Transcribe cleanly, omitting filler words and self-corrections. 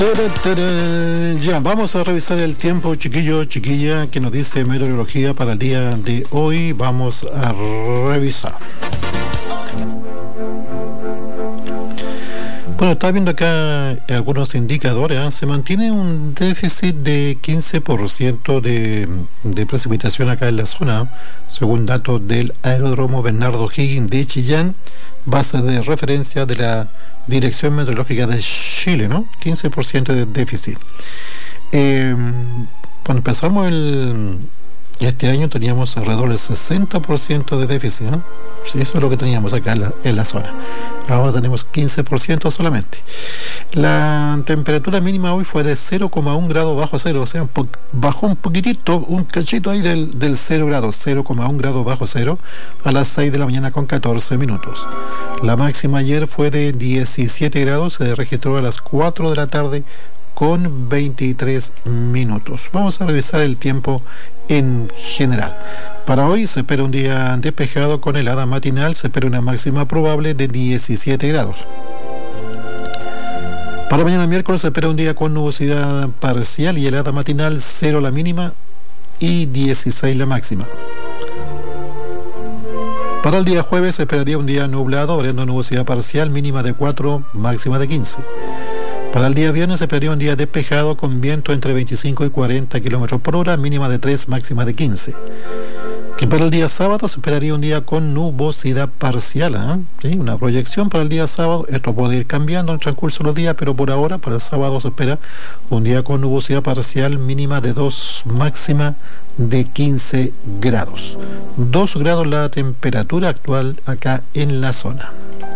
Ya, vamos a revisar el tiempo, chiquillo, chiquilla, que nos dice meteorología para el día de hoy. Vamos a revisar. Bueno, está viendo acá algunos indicadores. Se mantiene un déficit de 15% de precipitación acá en la zona, según datos del aeródromo Bernardo Higgins de Chillán, base de referencia de la Dirección Meteorológica de Chile, ¿no? 15% de déficit. Cuando empezamos este año teníamos alrededor del 60% de déficit, ¿no? Sí, eso es lo que teníamos acá en la zona. Ahora tenemos 15% solamente. La temperatura mínima hoy fue de 0,1 grado bajo cero, o sea, bajó un poquitito, un cachito ahí del 0 grados, 0,1 grado bajo cero, a las 6 de la mañana con 14 minutos. La máxima ayer fue de 17 grados, se registró a las 4 de la tarde con 23 minutos. Vamos a revisar el tiempo en general. Para hoy se espera un día despejado con helada matinal, se espera una máxima probable de 17 grados. Para mañana miércoles se espera un día con nubosidad parcial y helada matinal, 0 la mínima y 16 la máxima. Para el día jueves se esperaría un día nublado, variando nubosidad parcial, mínima de 4, máxima de 15. Para el día viernes se esperaría un día despejado con viento entre 25 y 40 km por hora, mínima de 3, máxima de 15. Y para el día sábado se esperaría un día con nubosidad parcial, ¿Sí? Una proyección para el día sábado. Esto puede ir cambiando en el transcurso de los días, pero por ahora para el sábado se espera un día con nubosidad parcial, mínima de 2, máxima de 15 grados. 2 grados la temperatura actual acá en la zona.